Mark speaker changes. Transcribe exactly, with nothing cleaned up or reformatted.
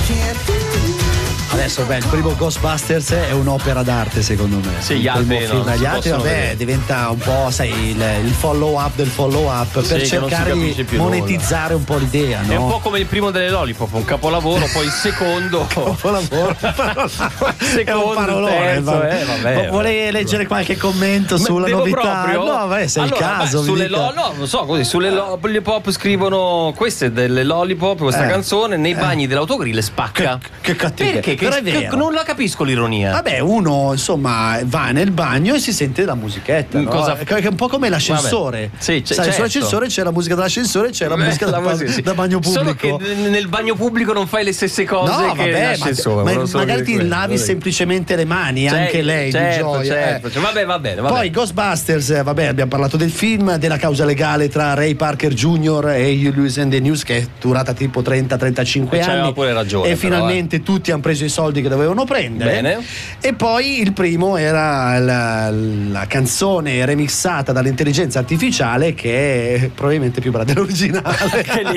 Speaker 1: Adesso beh, il primo Ghostbusters è un'opera d'arte secondo me.
Speaker 2: Sì, gli altri no,
Speaker 1: film, gli altri vabbè vedere. Diventa un po', sai, il, il follow up del follow up per
Speaker 2: sì,
Speaker 1: cercare di monetizzare nulla. Un po' l'idea, no?
Speaker 2: È un po' come il primo delle Lollipop, un capolavoro, poi il secondo
Speaker 1: capolavoro
Speaker 2: il secondo, il terzo, eh, vabbè,
Speaker 1: vuole leggere qualche commento
Speaker 2: ma
Speaker 1: sulla novità?
Speaker 2: Proprio?
Speaker 1: No, vabbè, se
Speaker 2: allora,
Speaker 1: è il caso.
Speaker 2: Beh, sulle lo, no, non so, così sulle Lollipop scrivono queste delle Lollipop, questa eh, canzone nei bagni eh. dell'autogrill spacca.
Speaker 1: Che, che cattivo.
Speaker 2: Perché? Che, che, non la capisco l'ironia.
Speaker 1: Vabbè, uno insomma va nel bagno e si sente la musichetta, no? Cosa... Che è un po' come l'ascensore.
Speaker 2: Sì, c-
Speaker 1: sai,
Speaker 2: certo.
Speaker 1: Sull'ascensore c'è la musica dell'ascensore, c'è la Beh, musica da, musica, sì. da bagno pubblico.
Speaker 2: Solo che nel bagno pubblico non fai le stesse cose
Speaker 1: no,
Speaker 2: che
Speaker 1: vabbè,
Speaker 2: l'ascensore.
Speaker 1: Ma, ma magari ti lavi semplicemente le mani, certo, anche lei
Speaker 2: certo,
Speaker 1: di gioia.
Speaker 2: Certo,
Speaker 1: eh.
Speaker 2: certo. Vabbè, va bene, va
Speaker 1: Poi
Speaker 2: bene.
Speaker 1: Ghostbusters, vabbè, abbiamo parlato del film, della causa legale tra Ray Parker Junior e Hugh Lewis and the News, che è durata tipo trenta trentacinque anni.
Speaker 2: C'aveva pure ragione.
Speaker 1: E
Speaker 2: però,
Speaker 1: finalmente
Speaker 2: eh.
Speaker 1: tutti hanno preso i soldi che dovevano prendere.
Speaker 2: Bene.
Speaker 1: E poi il primo era la, la canzone remixata dall'intelligenza artificiale, che è probabilmente più brava dell'originale.
Speaker 2: Che lì